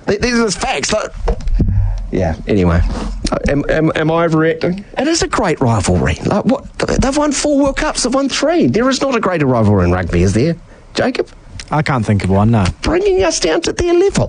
These are the facts. Yeah, anyway. Am I overreacting? It is a great rivalry. Like, what? They've won 4 World Cups, they've won 3. There is not a greater rivalry in rugby, is there, Jacob? I can't think of one, no. Bringing us down to their level.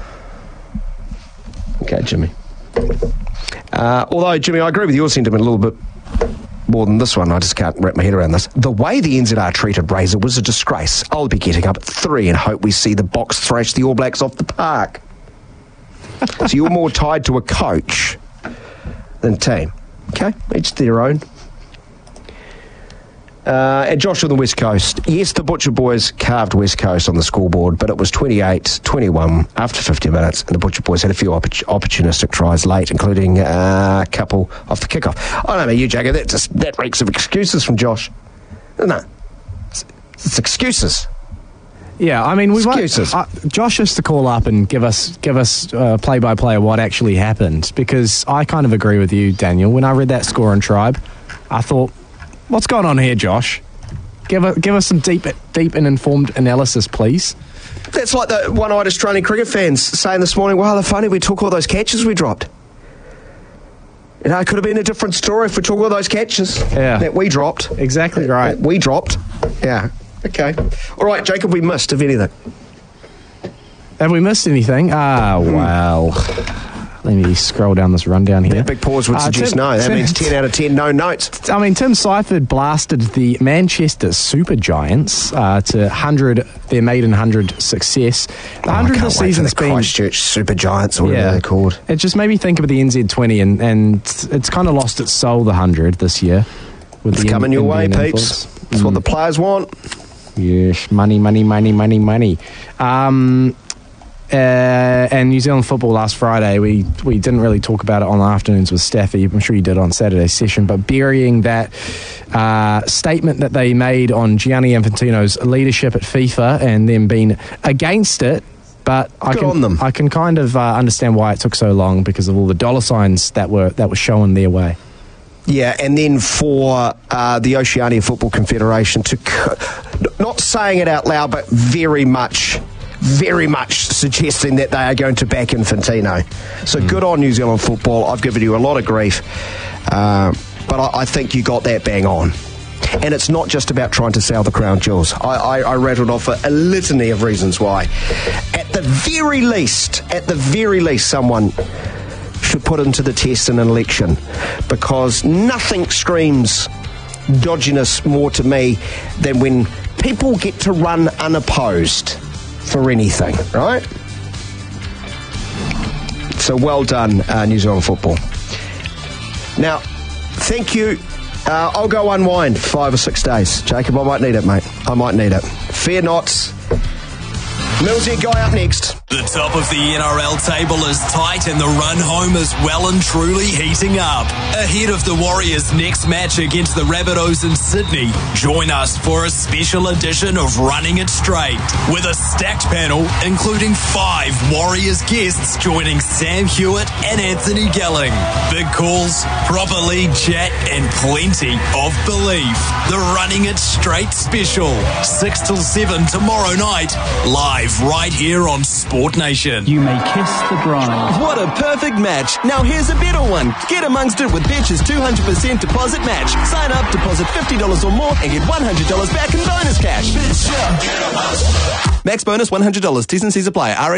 Okay, Jimmy. Although, Jimmy, I agree with your sentiment a little bit more than this one. I just can't wrap my head around this. The way the NZR treated Razor was a disgrace. I'll be getting up at 3 and hope we see the Box thrash the All Blacks off the park. So you're more tied to a coach than team. Okay, each their own. And Josh on the West Coast. Yes, the Butcher Boys carved West Coast on the scoreboard, but it was 28-21 after 50 minutes, and the Butcher Boys had a few opportunistic tries late, including a couple off the kickoff. I don't know about you, Jacob. That reeks of excuses from Josh. No, it's excuses. Yeah, I mean, excuses. Josh has to call up and give us play-by-play of what actually happened, because I kind of agree with you, Daniel. When I read that score on Tribe, I thought, what's going on here, Josh? Give us some deep and informed analysis, please. That's like the one-eyed Australian cricket fans saying this morning, well, the funny we took all those catches we dropped. You know, it could have been a different story if we took all those catches that we dropped. Exactly right. We dropped. Yeah. Okay. All right, Jacob, we missed, if anything. Have we missed anything? Well. Let me scroll down this rundown here. That big pause would suggest no. That means 10 out of 10, no notes. I mean, Tim Seifert blasted the Manchester Super Giants to their maiden 100 success. The 100 of the season's been Christchurch Super Giants, or whatever they're called. It just made me think of the NZ20, and it's kind of lost its soul, the 100 this year. It's coming your way, peeps. That's what the players want. Yes, money. And New Zealand football last Friday, we didn't really talk about it on the afternoons with Staffy. I'm sure you did on Saturday's session, but burying that statement that they made on Gianni Infantino's leadership at FIFA and them being against it. But I can kind of understand why it took so long, because of all the dollar signs that were shown their way. Yeah, and then for the Oceania Football Confederation to, not saying it out loud, but very much suggesting that they are going to back Infantino. So good on New Zealand football. I've given you a lot of grief, but I think you got that bang on. And it's not just about trying to sell the crown jewels. I rattled off a litany of reasons why. At the very least, someone should put into the test an election, because nothing screams dodginess more to me than when people get to run unopposed for anything, right? So well done, New Zealand football. Now, thank you. I'll go unwind 5 or 6 days. Jacob, I might need it, mate. I might need it. Fear not. Millsy guy up next. The top of the NRL table is tight and the run home is well and truly heating up. Ahead of the Warriors' next match against the Rabbitohs in Sydney, join us for a special edition of Running It Straight with a stacked panel including 5 Warriors guests joining Sam Hewitt and Anthony Gelling. Big calls, proper league chat and plenty of belief. The Running It Straight special, 6 till 7 tomorrow night, live right here on Sport Nation. You may kiss the bride. What a perfect match. Now here's a better one. Get amongst it with Betch's 200% deposit match. Sign up, deposit $50 or more and get $100 back in bonus cash. Max bonus $100. T's and C's apply.